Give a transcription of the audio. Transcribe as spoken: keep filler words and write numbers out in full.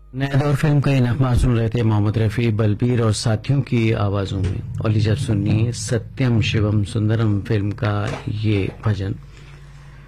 नया दौर फिल्म का ये नगमा सुन रहे थे मोहम्मद रफी, बलबीर और साथियों की आवाजों में। और लीजिए अब सुनिए सत्यम शिवम सुंदरम फिल्म का ये भजन।